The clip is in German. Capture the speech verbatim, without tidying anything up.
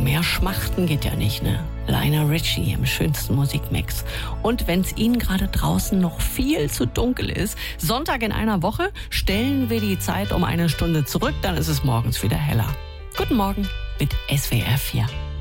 mehr schmachten geht ja nicht, ne? Lionel Richie im schönsten Musikmix. Und wenn es Ihnen gerade draußen noch viel zu dunkel ist, Sonntag in einer Woche, stellen wir die Zeit um eine Stunde zurück, dann ist es morgens wieder heller. Guten Morgen mit S W R vier.